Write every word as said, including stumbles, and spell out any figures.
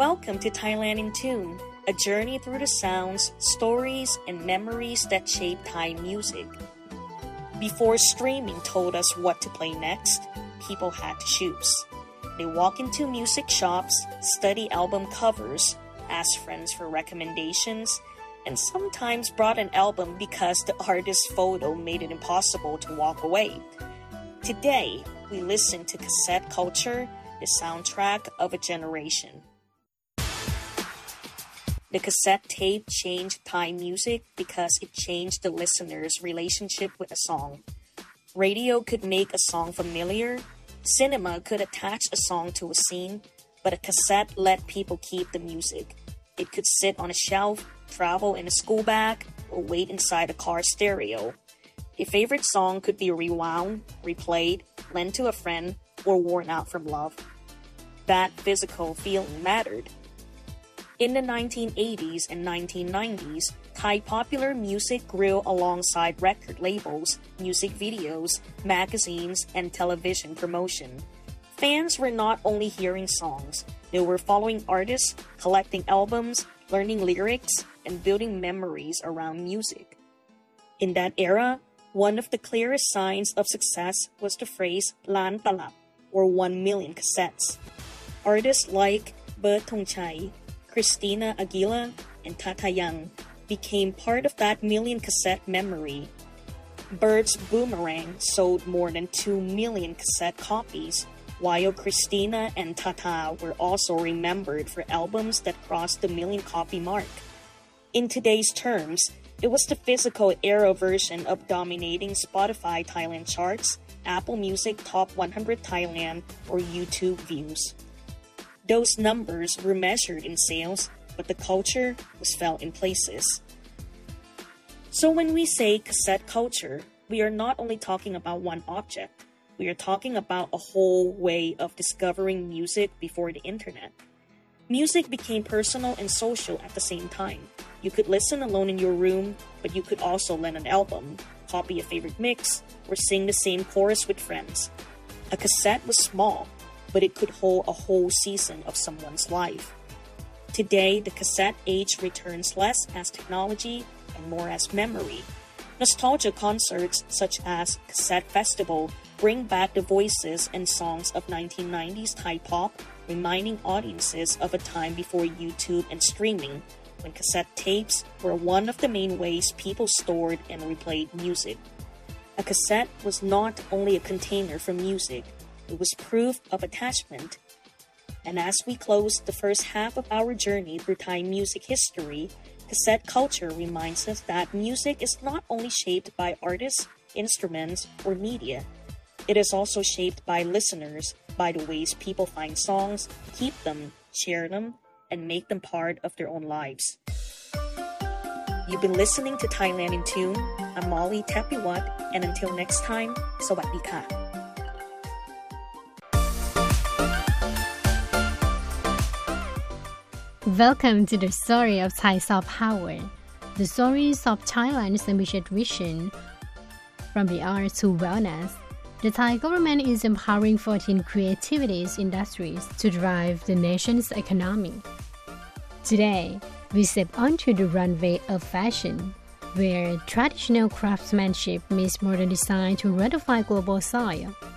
Welcome to Thailand in Tune, a journey through the sounds, stories, and memories that shape Thai music. Before streaming told us what to play next, people had to choose. They walk into music shops, study album covers, ask friends for recommendations, and sometimes brought an album because the artist's photo made it impossible to walk away. Today, we listen to cassette culture, the soundtrack of a generation. The cassette tape changed Thai music because it changed the listener's relationship with a song. Radio could make a song familiar, cinema could attach a song to a scene, but a cassette let people keep the music. It could sit on a shelf, travel in a school bag, or wait inside a car stereo. A favorite song could be rewound, replayed, lent to a friend, or worn out from love. That physical feeling mattered. In the nineteen eighties and nineteen nineties, Thai popular music grew alongside record labels, music videos, magazines, and television promotion. Fans were not only hearing songs, they were following artists, collecting albums, learning lyrics, and building memories around music. In that era, one of the clearest signs of success was the phrase "Lan Talap," or one million cassettes. Artists like Bert Thongchai, Christina Aguilera, and Tata Young became part of that million cassette memory. Bert's Boomerang sold more than two million cassette copies, while Christina and Tata were also remembered for albums that crossed the million copy mark. In today's terms, it was the physical era version of dominating Spotify Thailand charts, Apple Music Top one hundred Thailand, or YouTube views. Those numbers were measured in sales, but the culture was felt in places. So when we say cassette culture, we are not only talking about one object. We are talking about a whole way of discovering music before the internet. Music became personal and social at the same time. You could listen alone in your room, but you could also lend an album, copy a favorite mix, or sing the same chorus with friends. A cassette was small, but it could hold a whole season of someone's life. Today, the cassette age returns less as technology and more as memory. Nostalgia concerts such as Cassette Festival bring back the voices and songs of nineteen nineties Thai pop, reminding audiences of a time before YouTube and streaming, when cassette tapes were one of the main ways people stored and replayed music. A cassette was not only a container for music, it was proof of attachment. And as we close the first half of our journey through Thai music history, cassette culture reminds us that music is not only shaped by artists, instruments, or media. It is also shaped by listeners, by the ways people find songs, keep them, share them, and make them part of their own lives. You've been listening to Thailand in Tune. I'm Molly Tapiwat, and until next time, Sawadee ka. Welcome to the story of Thai soft power, the stories of Thailand's ambitious vision from the arts to wellness. The Thai government is empowering fourteen creativity industries to drive the nation's economy. Today, we step onto the runway of fashion, where traditional craftsmanship meets modern design to redefine global style.